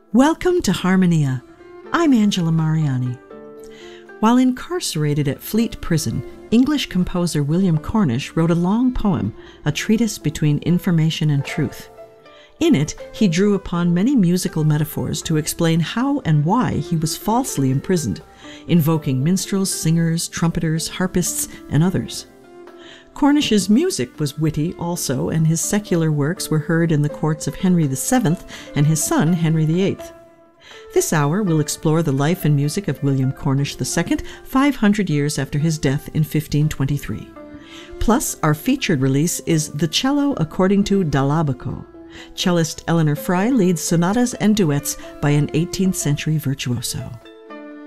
Welcome to Harmonia. I'm Angela Mariani. While incarcerated at Fleet Prison, English composer William Cornish wrote a long poem, a treatise between information and truth. In it, he drew upon many musical metaphors to explain how and why he was falsely imprisoned, invoking minstrels, singers, trumpeters, harpists, and others. Cornish's music was witty also, and his secular works were heard in the courts of Henry VII and his son Henry VIII. This hour will explore the life and music of William Cornish II, 500 years after his death in 1523. Plus, our featured release is The Cello According to Dall'Abaco. Cellist Eleanor Fry leads sonatas and duets by an 18th century virtuoso.